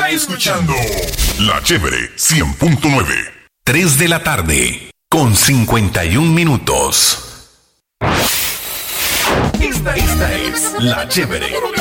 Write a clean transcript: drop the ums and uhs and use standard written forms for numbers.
está escuchando La Chévere 100.9. 3 de la tarde con 51 minutos. Esta es La Chévere.